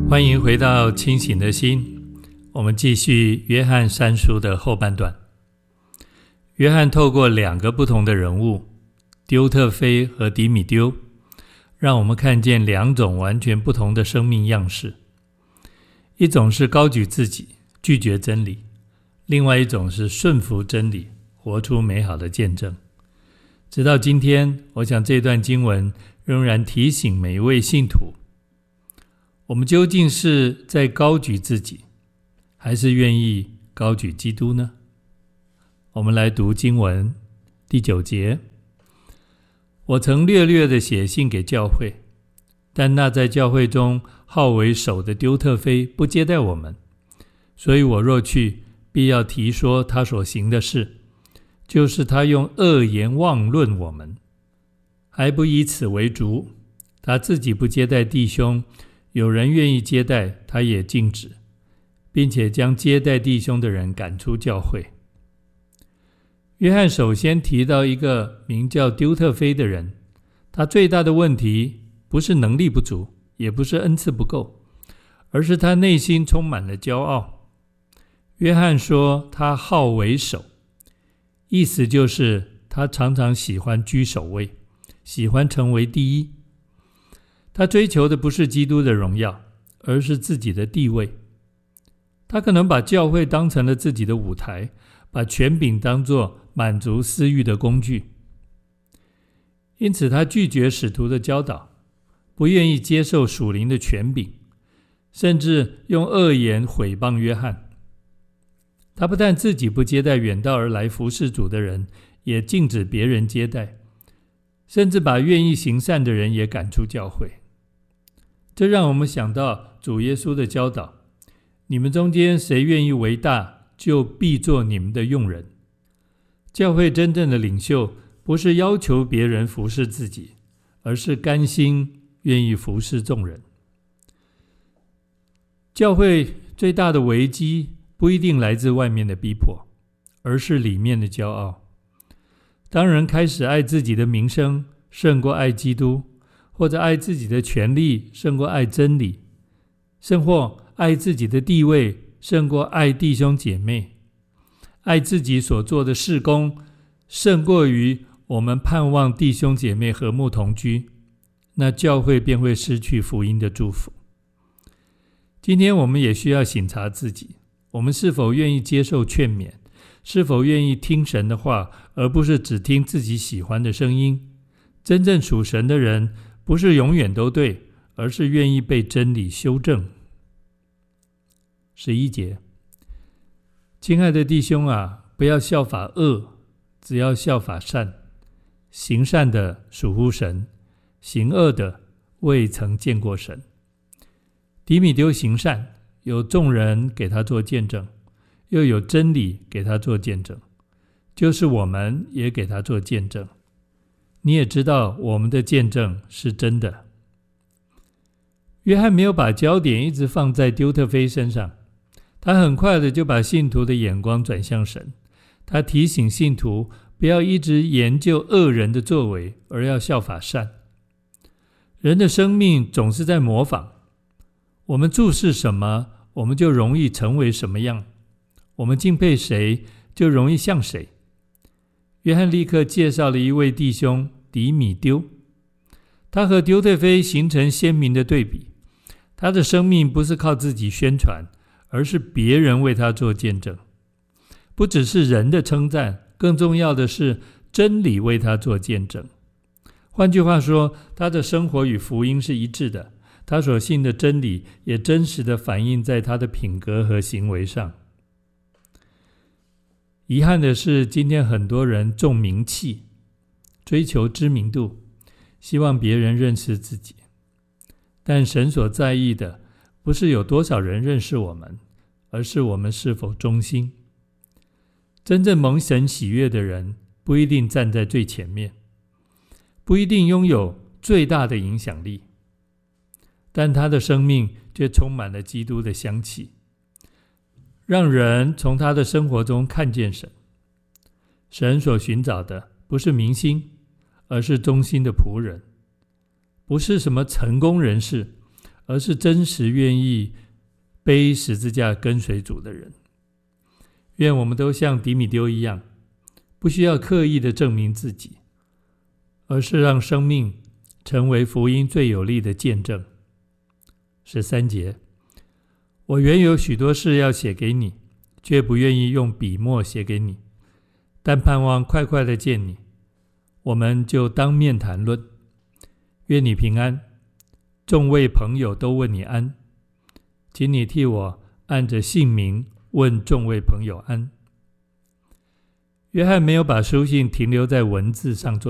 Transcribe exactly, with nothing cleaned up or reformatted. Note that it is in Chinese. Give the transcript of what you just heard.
欢迎回到清醒的心，我们继续约翰三书的后半段。约翰透过两个不同的人物，丢特腓和迪米丢，让我们看见两种完全不同的生命样式。一种是高举自己，拒绝真理；另外一种是顺服真理，活出美好的见证。直到今天，我想这段经文仍然提醒每一位信徒，我们究竟是在高举自己，还是愿意高举基督呢？我们来读经文第九节。我曾略略地写信给教会，但那在教会中号为首的丢特腓不接待我们，所以我若去，必要提说他所行的事，就是他用恶言妄论我们，还不以此为主。他自己不接待弟兄，有人愿意接待，他也禁止，并且将接待弟兄的人赶出教会。约翰首先提到一个名叫丢特腓的人，他最大的问题不是能力不足，也不是恩赐不够，而是他内心充满了骄傲。约翰说他好为首，意思就是他常常喜欢居首位，喜欢成为第一。他追求的不是基督的荣耀，而是自己的地位。他可能把教会当成了自己的舞台，把权柄当作满足私欲的工具。因此他拒绝使徒的教导，不愿意接受属灵的权柄，甚至用恶言毁谤约翰。他不但自己不接待远道而来服事主的人，也禁止别人接待，甚至把愿意行善的人也赶出教会。这让我们想到主耶稣的教导，你们中间谁愿意为大，就必做你们的用人。教会真正的领袖不是要求别人服侍自己，而是甘心愿意服侍众人。教会最大的危机不一定来自外面的逼迫，而是里面的骄傲。当人开始爱自己的名声胜过爱基督，或者爱自己的权利胜过爱真理，甚或爱自己的地位胜过爱弟兄姐妹，爱自己所做的事工胜过于我们盼望弟兄姐妹和睦同居，那教会便会失去福音的祝福。今天我们也需要省察自己，我们是否愿意接受劝勉，是否愿意听神的话，而不是只听自己喜欢的声音。真正属神的人不是永远都对，而是愿意被真理修正。十一节，亲爱的弟兄啊，不要效法恶，只要效法善。行善的属乎神，行恶的未曾见过神。迪米丢行善，有众人给他做见证，又有真理给他做见证，就是我们也给他做见证。你也知道我们的见证是真的。约翰没有把焦点一直放在丢特腓身上，他很快的就把信徒的眼光转向神。他提醒信徒不要一直研究恶人的作为，而要效法善。人的生命总是在模仿，我们注视什么，我们就容易成为什么样，我们敬佩谁，就容易像谁。约翰立刻介绍了一位弟兄迪米丢，他和丢特腓形成鲜明的对比。他的生命不是靠自己宣传，而是别人为他做见证。不只是人的称赞，更重要的是真理为他做见证。换句话说，他的生活与福音是一致的，他所信的真理也真实的反映在他的品格和行为上。遗憾的是，今天很多人重名气，追求知名度，希望别人认识自己。但神所在意的不是有多少人认识我们，而是我们是否忠心。真正蒙神喜悦的人不一定站在最前面，不一定拥有最大的影响力，但他的生命却充满了基督的香气，让人从他的生活中看见神。神所寻找的不是明星，而是忠心的仆人；不是什么成功人士， 而是真实愿意背十字架跟随主的人。愿我们都像迪米丢一样，不需要刻意的证明自己，而是让生命成为福音最有力的见证。十三节，我原有许多事要写给你，却不愿意用笔墨写给你，但盼望快快的见你，我们就当面谈论。愿你平安，众位朋友都问你安，请你替我按着姓名问众位朋友安。约翰没有把书信停留在文字上做